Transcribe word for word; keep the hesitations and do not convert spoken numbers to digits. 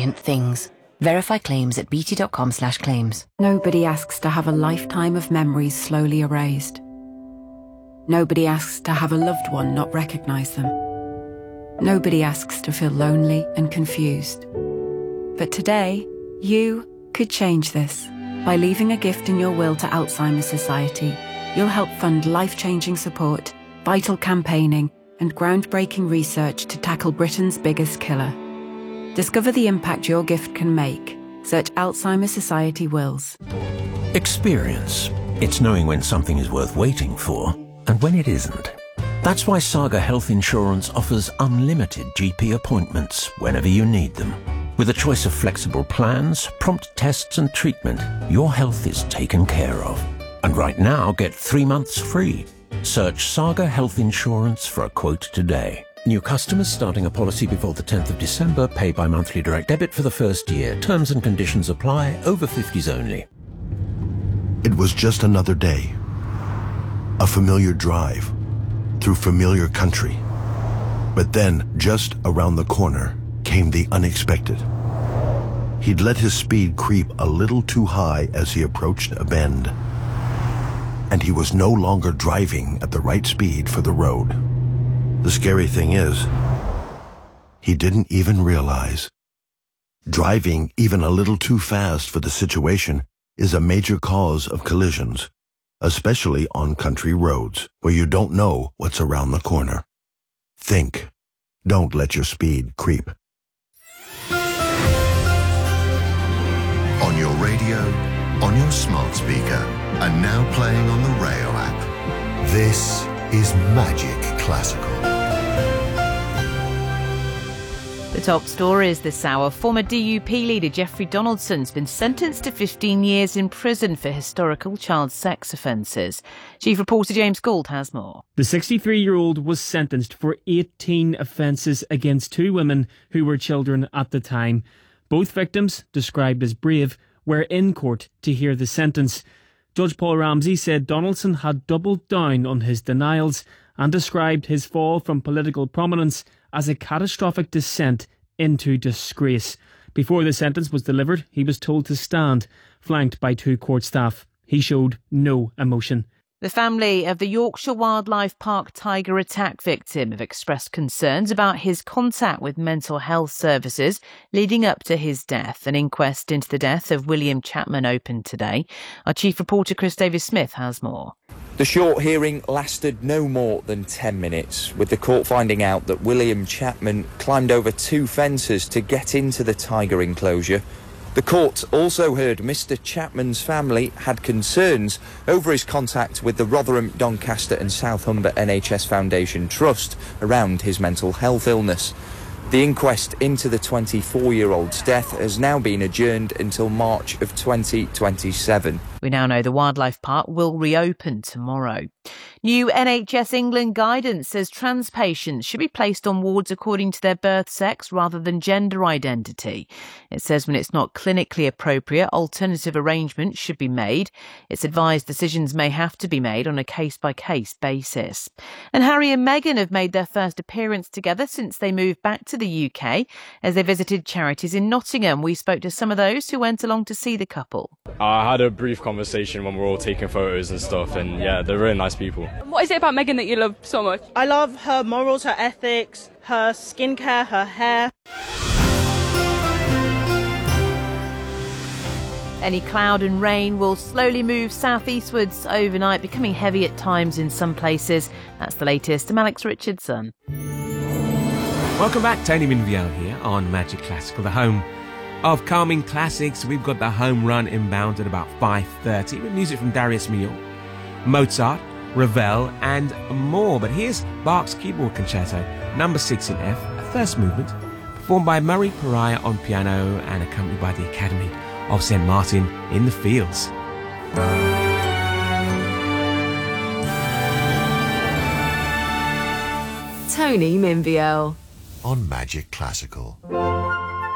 radiant things. Verify claims at bt.com slash claims. Nobody asks to have a lifetime of memories slowly erased. Nobody asks to have a loved one not recognise them. Nobody asks to feel lonely and confused. But today, you could change this. By leaving a gift in your will to Alzheimer's Society, you'll help fund life-changing support, vital campaigning, and groundbreaking research to tackle Britain's biggest killer. Discover the impact your gift can make. Search Alzheimer's Society Wills. Experience. It's knowing when something is worth waiting for and when it isn't. That's why Saga Health Insurance offers unlimited G P appointments whenever you need them. With a choice of flexible plans, prompt tests and treatment, your health is taken care of. And right now, get three months free. Search Saga Health Insurance for a quote today. New customers starting a policy before the tenth of December pay by monthly direct debit for the first year. Terms and conditions apply. Over fifties only. It was just another day. A familiar drive through familiar country. But then, just around the corner, came the unexpected. He'd let his speed creep a little too high as he approached a bend. And he was no longer driving at the right speed for the road. The scary thing is, he didn't even realize. Driving even a little too fast for the situation is a major cause of collisions, especially on country roads where you don't know what's around the corner. Think. Don't let your speed creep. On your radio, on your smart speaker, and now playing on the Rayo app. This is Magic Classical. The top stories this hour. Former D U P leader Jeffrey Donaldson's been sentenced to fifteen years in prison for historical child sex offences. Chief reporter James Gould has more. The sixty-three-year-old was sentenced for eighteen offences against two women who were children at the time. Both victims, described as brave, were in court to hear the sentence. Judge Paul Ramsey said Donaldson had doubled down on his denials and described his fall from political prominence as a catastrophic descent into disgrace. Before the sentence was delivered, he was told to stand, flanked by two court staff. He showed no emotion. The family of the Yorkshire Wildlife Park tiger attack victim have expressed concerns about his contact with mental health services leading up to his death. An inquest into the death of William Chapman opened today. Our chief reporter Chris Davis-Smith has more. The short hearing lasted no more than ten minutes, with the court finding out that William Chapman climbed over two fences to get into the tiger enclosure. The court also heard Mister Chapman's family had concerns over his contact with the Rotherham, Doncaster and South Humber N H S Foundation Trust around his mental health illness. The inquest into the twenty-four-year-old's death has now been adjourned until March of twenty twenty-seven. We now know the wildlife park will reopen tomorrow. New N H S England guidance says trans patients should be placed on wards according to their birth sex rather than gender identity. It says when it's not clinically appropriate, alternative arrangements should be made. It's advised decisions may have to be made on a case-by-case basis. And Harry and Meghan have made their first appearance together since they moved back to the U K as they visited charities in Nottingham. We spoke to some of those who went along to see the couple. I had a brief conversation when we were all taking photos and stuff, and yeah, they're really nice people. What is it about Meghan that you love so much? I love her morals, her ethics, her skincare, her hair. Any cloud and rain will slowly move southeastwards overnight, becoming heavy at times in some places. That's the latest. I'm Alex Richardson. Welcome back, Tony Minviel here on Magic Classical, the home of calming classics. We've got the home run inbound at about five thirty with music from Darius Milhaud, Mozart, Ravel and more. But here's Bach's Keyboard Concerto, number six in F, a first movement, performed by Murray Pariah on piano and accompanied by the Academy of Saint Martin in the Fields. Tony Minviel on Magic Classical.